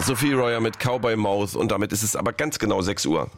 Sophie Royer mit Cowboy Mouth und damit ist es aber ganz genau 6 Uhr.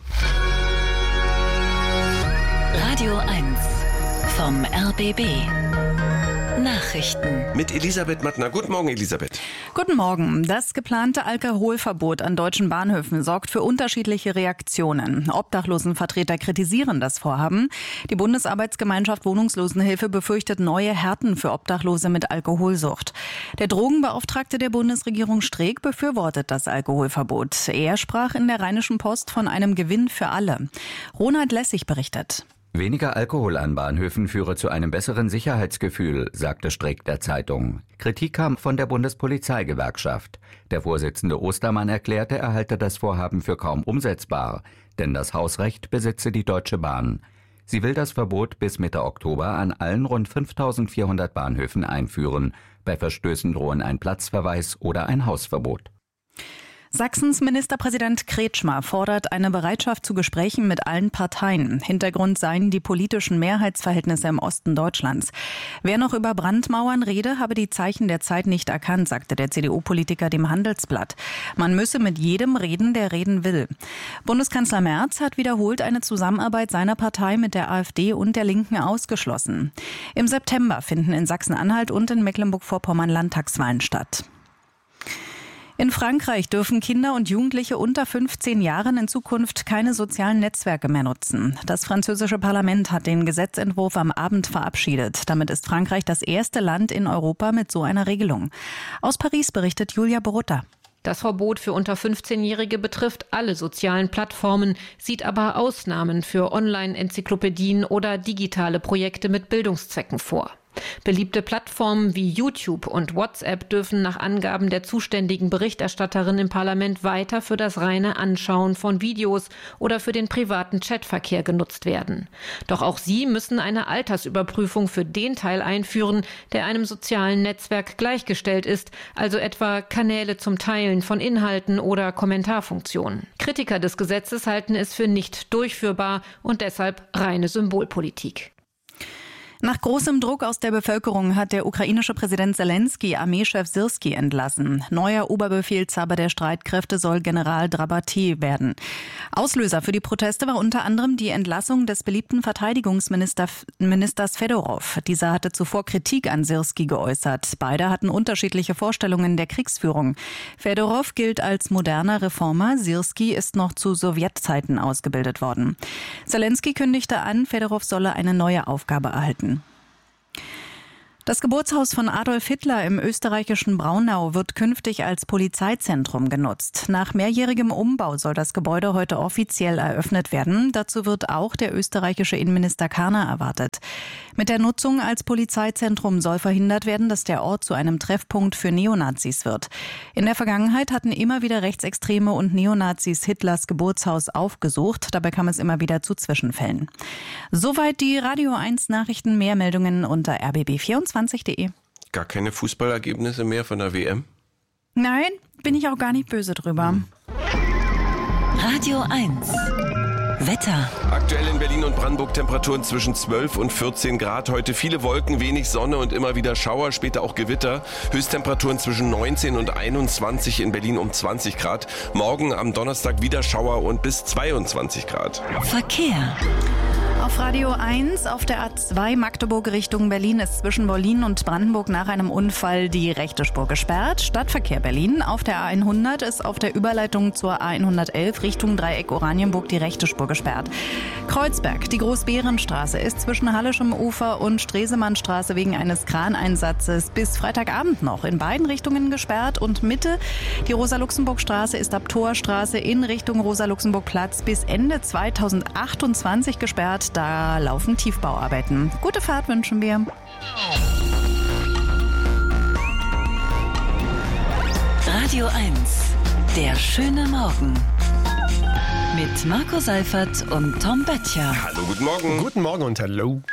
Radio 1 vom RBB. Nachrichten. Mit Elisabeth Mattner. Guten Morgen, Elisabeth. Guten Morgen. Das geplante Alkoholverbot an deutschen Bahnhöfen sorgt für unterschiedliche Reaktionen. Obdachlosenvertreter kritisieren das Vorhaben. Die Bundesarbeitsgemeinschaft Wohnungslosenhilfe befürchtet neue Härten für Obdachlose mit Alkoholsucht. Der Drogenbeauftragte der Bundesregierung Streeck befürwortet das Alkoholverbot. Er sprach in der Rheinischen Post von einem Gewinn für alle. Ronald Lessig berichtet. Weniger Alkohol an Bahnhöfen führe zu einem besseren Sicherheitsgefühl, sagte Streeck der Zeitung. Kritik kam von der Bundespolizeigewerkschaft. Der Vorsitzende Ostermann erklärte, er halte das Vorhaben für kaum umsetzbar, denn das Hausrecht besitze die Deutsche Bahn. Sie will das Verbot bis Mitte Oktober an allen rund 5.400 Bahnhöfen einführen. Bei Verstößen drohen ein Platzverweis oder ein Hausverbot. Sachsens Ministerpräsident Kretschmer fordert eine Bereitschaft zu Gesprächen mit allen Parteien. Hintergrund seien die politischen Mehrheitsverhältnisse im Osten Deutschlands. Wer noch über Brandmauern rede, habe die Zeichen der Zeit nicht erkannt, sagte der CDU-Politiker dem Handelsblatt. Man müsse mit jedem reden, der reden will. Bundeskanzler Merz hat wiederholt eine Zusammenarbeit seiner Partei mit der AfD und der Linken ausgeschlossen. Im September finden in Sachsen-Anhalt und in Mecklenburg-Vorpommern Landtagswahlen statt. In Frankreich dürfen Kinder und Jugendliche unter 15 Jahren in Zukunft keine sozialen Netzwerke mehr nutzen. Das französische Parlament hat den Gesetzentwurf am Abend verabschiedet. Damit ist Frankreich das erste Land in Europa mit so einer Regelung. Aus Paris berichtet Julia Borutta. Das Verbot für unter 15-Jährige betrifft alle sozialen Plattformen, sieht aber Ausnahmen für Online-Enzyklopädien oder digitale Projekte mit Bildungszwecken vor. Beliebte Plattformen wie YouTube und WhatsApp dürfen nach Angaben der zuständigen Berichterstatterin im Parlament weiter für das reine Anschauen von Videos oder für den privaten Chatverkehr genutzt werden. Doch auch sie müssen eine Altersüberprüfung für den Teil einführen, der einem sozialen Netzwerk gleichgestellt ist, also etwa Kanäle zum Teilen von Inhalten oder Kommentarfunktionen. Kritiker des Gesetzes halten es für nicht durchführbar und deshalb reine Symbolpolitik. Nach großem Druck aus der Bevölkerung hat der ukrainische Präsident Zelensky Armeechef Syrskij entlassen. Neuer Oberbefehlshaber der Streitkräfte soll General Drabati werden. Auslöser für die Proteste war unter anderem die Entlassung des beliebten Verteidigungsministers Fedorov. Dieser hatte zuvor Kritik an Syrskij geäußert. Beide hatten unterschiedliche Vorstellungen der Kriegsführung. Fedorov gilt als moderner Reformer. Syrskij ist noch zu Sowjetzeiten ausgebildet worden. Zelensky kündigte an, Fedorov solle eine neue Aufgabe erhalten. Das Geburtshaus von Adolf Hitler im österreichischen Braunau wird künftig als Polizeizentrum genutzt. Nach mehrjährigem Umbau soll das Gebäude heute offiziell eröffnet werden. Dazu wird auch der österreichische Innenminister Karner erwartet. Mit der Nutzung als Polizeizentrum soll verhindert werden, dass der Ort zu einem Treffpunkt für Neonazis wird. In der Vergangenheit hatten immer wieder Rechtsextreme und Neonazis Hitlers Geburtshaus aufgesucht. Dabei kam es immer wieder zu Zwischenfällen. Soweit die Radio 1 Nachrichten. Mehr Meldungen unter rbb24.de. Gar keine Fußballergebnisse mehr von der WM? Nein, bin ich auch gar nicht böse drüber. Radio 1 Wetter. Aktuell in Berlin und Brandenburg Temperaturen zwischen 12 und 14 Grad. Heute viele Wolken, wenig Sonne und immer wieder Schauer, später auch Gewitter. Höchsttemperaturen zwischen 19 und 21, in Berlin um 20 Grad. Morgen am Donnerstag wieder Schauer und bis 22 Grad. Verkehr. Auf Radio 1 auf der A2 Magdeburg Richtung Berlin ist zwischen Berlin und Brandenburg nach einem Unfall die rechte Spur gesperrt. Stadtverkehr Berlin. Auf der A100 ist auf der Überleitung zur A111 Richtung Dreieck Oranienburg die rechte Spur gesperrt. Kreuzberg, die Großbärenstraße ist zwischen Hallischem Ufer und Stresemannstraße wegen eines Kraneinsatzes bis Freitagabend noch in beiden Richtungen gesperrt. Und Mitte, die Rosa-Luxemburg-Straße ist ab Torstraße in Richtung Rosa-Luxemburg-Platz bis Ende 2028 gesperrt. Da laufen Tiefbauarbeiten. Gute Fahrt wünschen wir. Radio 1, der schöne Morgen. Mit Marco Seifert und Tom Böttcher. Hallo, guten Morgen. Guten Morgen und hallo.